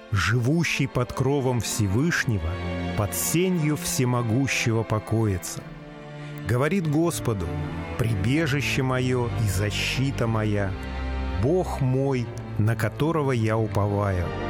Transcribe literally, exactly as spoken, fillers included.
живущий под кровом Всевышнего, под сенью всемогущего покоится. Говорит Господу: прибежище мое и защита моя, Бог мой, на которого я уповаю.